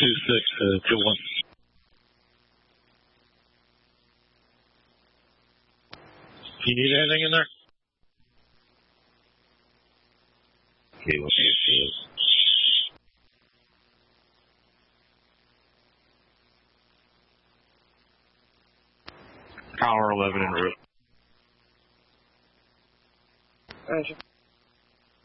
26 to 1. You need anything in there? Okay, we'll see. Power 11 en route. Roger.